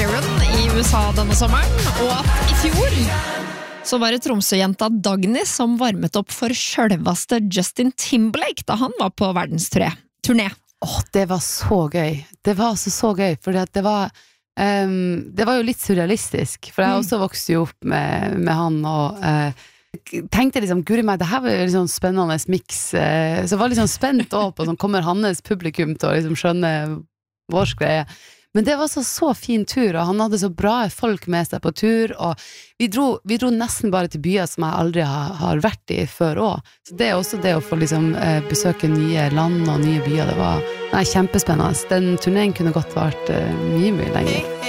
Sheeran I USA denne sommeren, og at I fjor så var det Tromsø-jenta Dagny som varmet opp for selveste Justin Timberlake da han var på verdensturné. Det var så gøy. Det var altså så gøy, for det var jo litt surrealistisk, for jeg også vokste jo opp med han, og tenkte liksom, guri meg, det her var jo liksom spennende mix, så jeg var liksom spent på sånn, kommer hans publikum til å liksom skjønne vår greie. Men det var så fin tur, og han hadde så bra folk med seg på tur, og vi dro nesten bare til byer som jeg aldri har vært I før også. Så det også det å få liksom besøke nye land og nye byer, det var kjempespennende. Den turneringen kunne godt vært mye lenger.